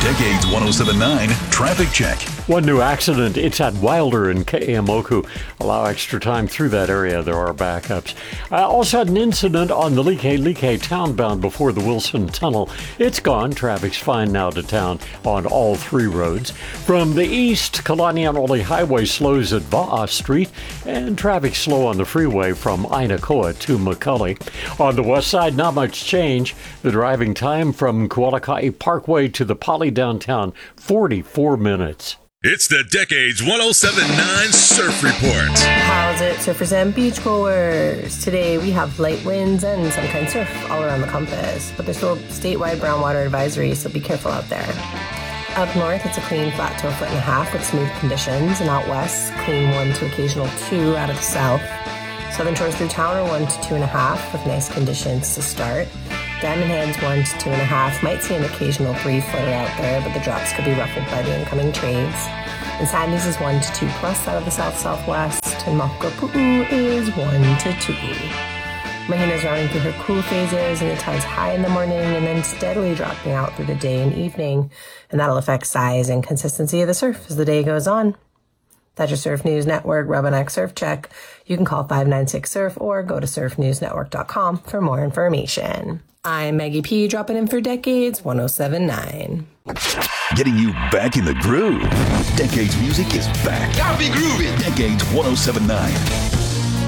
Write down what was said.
Decades 107.9 Traffic Check. One new accident. It's at Wilder and Ke'eaumoku. Allow extra time through that area. There are backups. Also had an incident on the Like townbound before the Wilson Tunnel. It's gone. Traffic's fine now to town on all three roads. From the east, Kalanian-Ole Highway slows at Va'a Street, and traffic slow on the freeway from Ainakoa to McCully. On the west side, not much change. The driving time from Kualakai Parkway to the Poly downtown, 44 minutes. It's the Decades 107.9 Surf Report. How's it, surfers and beachgoers? Today we have light winds and some kind of surf all around the compass, but there's still a statewide brown water advisory, so be careful out there. Up north, it's a clean flat to 1.5 foot with smooth conditions, and out west, clean 1 to occasional 2 out of the south. Southern shores through town are 1 to 2.5 with nice conditions to start. Diamond Head's 1 to 2.5. Might see an occasional 3-footer out there, but the drops could be ruffled by the incoming trades. And Sandy's is 1 to 2 plus out of the south-southwest, and Makapu'u is 1 to 2. Mahina's rounding through her cool phases, and the tide's high in the morning and then steadily dropping out through the day and evening, and that'll affect size and consistency of the surf as the day goes on. That's your Surf News Network Rubberneck Surf Check. You can call 596-SURF or go to surfnewsnetwork.com for more information. I'm Maggie P, dropping in for Decades 107.9. Getting you back in the groove. Decades music is back. Gotta be groovy. Decades 107.9.